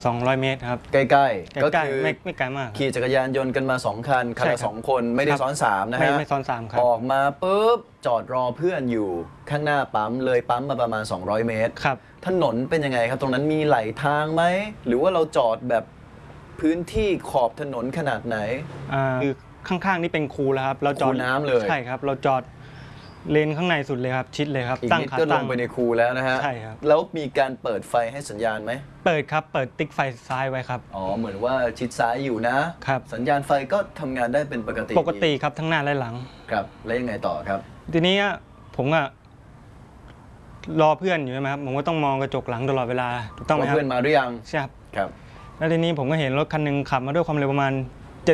200 เมตรครับใกล้ๆก็คือไม่ไกลมากขี่จักรยานยนต์กันมา2 คันคันละ2 คนไม่ได้ซ้อน3นะฮะไม่ซ้อน3ครับออกมาปุ๊บจอดรอเพื่อนอยู่ข้างหน้าปั๊มเลยปั๊มมาประมาณ200 เมตรครับถนนเป็นยังไงครับตรงนั้นมีไหลทางไหมหรือว่าเราจอดแบบพื้นที่ขอบถนนขนาดไหนคือข้างๆนี่เป็นคูแล้วครับเราจอดน้ำเลยใช่ครับเราจอดเลนข้างในสุดเลยครับชิดเลยครับอีกนิดก็ลงไปในคูแล้วนะฮะใช่ครับแล้วมีการเปิดไฟให้สัญญาณไหมเปิดครับเปิดติ๊กไฟซ้ายไว้ครับเหมือนว่าชิดซ้ายอยู่นะครับสัญญาณไฟก็ทำงานได้เป็นปกติครับทั้งหน้าและหลังครับแล้วยังไงต่อครับทีนี้ผมรอเพื่อนอยู่ใช่ไหมครับผมก็ต้องมองกระจกหลังตลอดเวลาถูกต้องไหมครับเพื่อนมาหรือยังใช่ครับแล้วทีนี้ผมก็เห็นรถคันนึงขับมาด้วยความเร็วประมาณ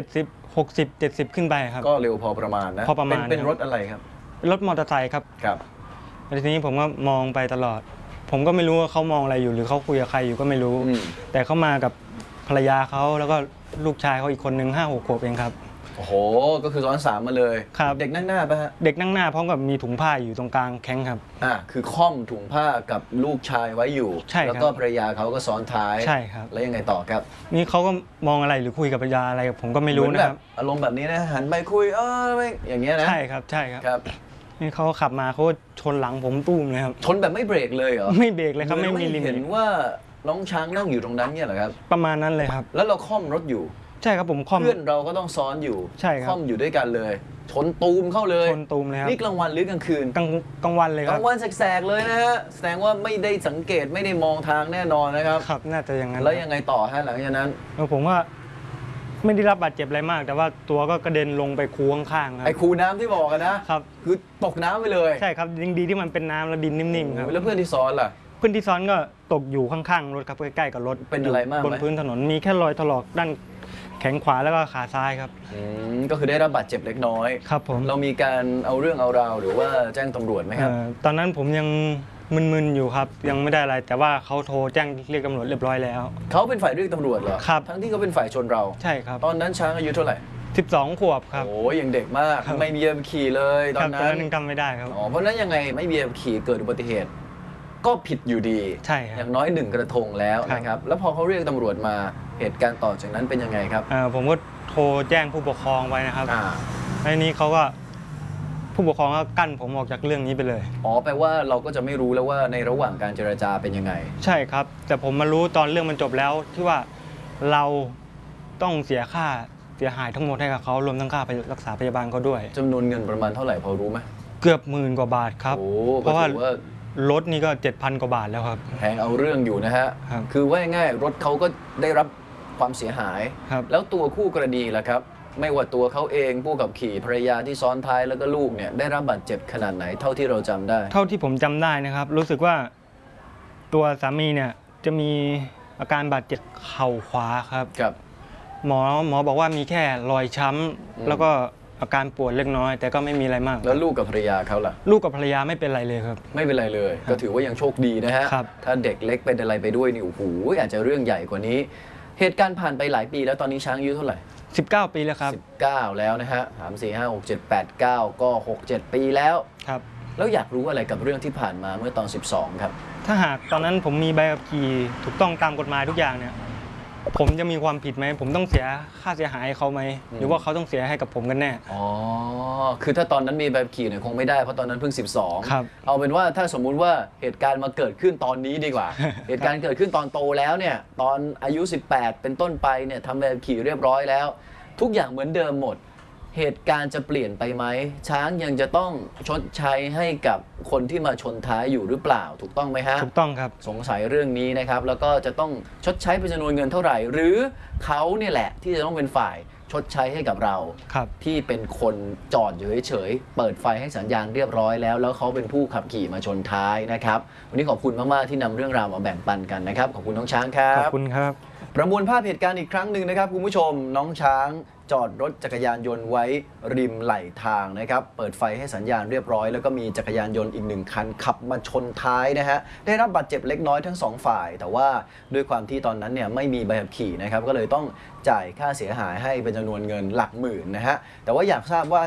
70 60 70ขึ้นไปครับก็เร็วพอประมาณนะพอประมาณเป็นรถอะไรครับเป็นรถมอเตอร์ไซค์ครับครับแล้วทีนี้ผมก็มองไปตลอดผมก็ไม่รู้ว่าเขามองอะไรอยู่หรือเขาคุยกับใครอยู่ก็ไม่รู้แต่เขามากับภรรยาเขาแล้วก็ลูกชายเขาอีกคนนึง5-6 ขวบเองครับโอ้โหก็คือซ้อน3มาเลยครับเด็กนั่งหน้าป่ะฮะเด็กนั่งหน้าพร้อมกับมีถุงผ้าอยู่ตรงกลางแข้งครับคือค่อมถุงผ้ากับลูกชายไว้อยู่ใช่แล้วก็ภรรยาเขาก็ซ้อนท้ายใช่ครับแล้วยังไงต่อครับนี่เขาก็มองอะไรหรือคุยกับภรรยาอะไรผมก็ไม่รู้นะครับอารมณ์แบบนี้นะหันไปคุยไม่อย่างเงี้ยนะใช่ครับครับนี่เขาขับมาเขาชนหลังผมตุ้มเลยครับชนแบบไม่เบรกเลยเหรอไม่เบรกเลยครับไม่มีลิมิตเห็นว่าน้องช้างนั่งอยู่ตรงนั้นเนี่ยเหรอครับประมาณนั้นเลยครับแล้วเราค่อมรถอยู่ใช่ครับผมค่อมเพื่อนเราก็ต้องซ้อนอยู่ใช่ครับค่อมอยู่ด้วยกันเลยชนตูมเข้าเลยชนตูมเลยครับนี่กลางวันหรือกลางคืนกลางวันเลยครับกลางวันแสกๆเลยนะฮะแสดงว่าไม่ได้สังเกตไม่ได้มองทางแน่นอนนะครับครับน่าจะอย่างนั้นแล้วยังไงต่อฮะหลังจากนั้นผมว่าไม่ได้รับบาดเจ็บอะไรมากแต่ว่าตัวก็กระเด็นลงไปคูข้างๆครับไอ้คูน้ำที่บอกกันนะครับคือตกน้ำไปเลยใช่ครับยังดีที่มันเป็นน้ำแล้วดินนิ่มๆครับแล้วเพื่อนที่ซ้อนล่ะเพื่อนที่ซ้อนก็ตกอยู่ข้างๆรถครับใกล้ๆกับรถเป็นอะไรมากบนพื้นถนนมีแค่รอยถลอกด้านแขนขวาแล้วก็ขาซ้ายครับก็คือได้รับบาดเจ็บเล็กน้อยครับผมเรามีการเอาเรื่องเอาราวหรือว่าแจ้งตำรวจไหมครับตอนนั้นผมยังมึนๆอยู่ครับยังไม่ได้อะไรแต่ว่าเขาโทรแจ้งเรียกตำรวจเรียบร้อยแล้วเขาเป็นฝ่ายเรียกตำรวจเหรอครับทั้งที่เขาเป็นฝ่ายชนเราใช่ครับตอนนั้นช้างอายุเท่าไหร่ 12 ขวบครับโอ้ยังเด็กมากไม่มีใบขับขี่เลยตอนนั้นยังจำไม่ได้ครับเพราะนั้นยังไงไม่มีใบขับขี่เกิดอุบัติเหตุก็ผิดอยู่ดีใช่อย่างน้อย1 กระทงแล้วนะครับแล้วพอเขาเรียกตำรวจมาเหตุการณ์ต่อจากนั้นเป็นยังไงครับผมก็โทรแจ้งผู้ปกครองไว้นะครับในนี้เขาก็ผู้ปกครองก็กั้นผมออกจากเรื่องนี้ไปเลยแปลว่าเราก็จะไม่รู้แล้วว่าในระหว่างการเจรจาเป็นยังไงใช่ครับแต่ผมมารู้ตอนเรื่องมันจบแล้วที่ว่าเราต้องเสียค่าเสียหายทั้งหมดให้กับเขารวมทั้งค่าไปรักษาพยาบาลเขาด้วยจำนวนเงินประมาณเท่าไหร่พอรู้ไหมเกือบ10,000 กว่าบาทครับเพราะว่ารถนี่ก็ 7,000 กว่าบาทแล้วครับแพงเอาเรื่องอยู่นะฮะคือว่าง่ายรถเขาก็ได้รับความเสียหายแล้วตัวคู่กรณีล่ะครับไม่ว่าตัวเขาเองผู้ขับขี่ภรรยาที่ซ้อนท้ายแล้วก็ลูกเนี่ยได้รับบาดเจ็บขนาดไหนเท่าที่เราจำได้เท่าที่ผมจำได้นะครับรู้สึกว่าตัวสามีเนี่ยจะมีอาการบาดเจ็บเข่าขวาครับหมอบอกว่ามีแค่รอยช้ำแล้วก็อาการปวดเล็กน้อยแต่ก็ไม่มีอะไรมากแล้วลูกกับภรรยาเขาล่ะลูกกับภรรยาไม่เป็นไรเลยครับไม่เป็นไรเลยก็ถือว่ายังโชคดีนะฮะถ้าเด็กเล็กเป็นอะไรไปด้วยนี่โอ้โหอาจจะเรื่องใหญ่กว่านี้เหตุการณ์ผ่านไปหลายปีแล้วตอนนี้ช้างอายุเท่าไหร่ 19 ปีแล้วครับ 19แล้วนะฮะ3 4 5 6 7 8 9ก็6-7 ปีแล้วครับแล้วอยากรู้อะไรกับเรื่องที่ผ่านมาเมื่อตอน12ครับถ้าหากตอนนั้นผมมีใบขับขี่ถูกต้องตามกฎหมายทุกอย่างเนี่ยผมจะมีความผิดไหมผมต้องเสียค่าเสียหายให้เขาไหมหรือว่าเขาต้องเสียให้กับผมกันแน่คือถ้าตอนนั้นมีใบขับขี่เนี่ยคงไม่ได้เพราะตอนนั้นเพิ่ง12 ครับเอาเป็นว่าถ้าสมมุติว่าเหตุการณ์มาเกิดขึ้นตอนนี้ดีกว่า เหตุการณ์เกิดขึ้นตอนโตแล้วเนี่ยตอนอายุ18เป็นต้นไปเนี่ยทำใบขับขี่เรียบร้อยแล้วทุกอย่างเหมือนเดิมหมดเหตุการณ์จะเปลี่ยนไปไหมช้างยังจะต้องชดใช้ให้กับคนที่มาชนท้ายอยู่หรือเปล่าถูกต้องไหมฮะถูกต้องครับสงสัยเรื่องนี้นะครับแล้วก็จะต้องชดใช้เป็นจำนวนเงินเท่าไหร่หรือเขาเนี่ยแหละที่จะต้องเป็นฝ่ายชดใช้ให้กับเราที่เป็นคนจอดอยู่เฉยๆเปิดไฟให้สัญญาณเรียบร้อยแล้วเขาเป็นผู้ขับขี่มาชนท้ายนะครับวันนี้ขอบคุณมากๆที่นำเรื่องราวมาแบ่งปันกันนะครับขอบคุณน้องช้างครับขอบคุณครับประมวลภาพเหตุการณ์อีกครั้งหนึ่งนะครับคุณผู้ชมน้องช้างจอดรถจักรยานยนต์ไว้ริมไหลทางนะครับเปิดไฟให้สัญญาณเรียบร้อยแล้วก็มีจักรยานยนต์อีก1 คันขับมาชนท้ายนะฮะได้รับบาดเจ็บเล็กน้อยทั้ง2 ฝ่ายแต่ว่าด้วยความที่ตอนนั้นเนี่ยไม่มีใบขับขี่นะครับก็เลยต้องจ่ายค่าเสียหายให้เป็นจำนวนเงินหลักหมื่นนะฮะแต่ว่าอยากทราบว่า